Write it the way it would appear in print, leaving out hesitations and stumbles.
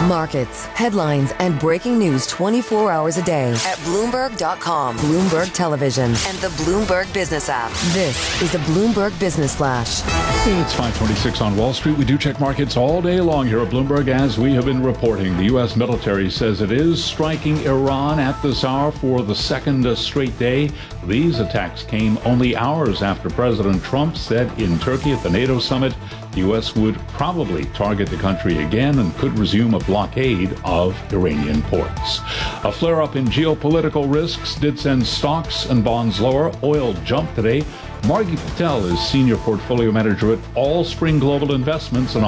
Markets, headlines, and breaking news 24 hours a day at Bloomberg.com, Bloomberg Television, and the Bloomberg Business app. This is the Bloomberg Business Flash. It's 5:26 on Wall Street. We do check markets all day long here at Bloomberg, as we have been reporting. The U.S. military says it is striking Iran at this hour for the second straight day. These attacks came only hours after President Trump said in Turkey at the NATO summit the U.S. would probably target the country again and could resume a blockade of Iranian ports. A flare-up in geopolitical risks did send stocks and bonds lower. Oil jumped today. Margie Patel is Senior Portfolio Manager at Allspring Global Investments, and